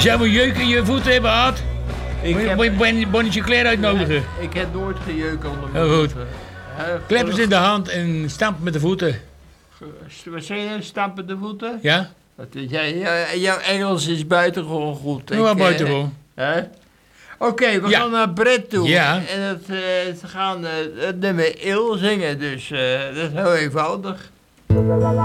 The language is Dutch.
Je zou wel jeuk in je voeten hebben gehad. Ik heb, Moet je Bonnetje Claire uitnodigen. ik heb nooit gejeuk onder mijn Heel goed. voeten. Kleppers in de hand en stampen met de voeten. Wat zei je? Stampen de voeten? Ja? Jouw Engels is buitengewoon goed. Wel buitengewoon. Oké, we Ja. gaan naar Brett toe. Ja. En ze gaan het nummer Il zingen, dus dat is heel eenvoudig.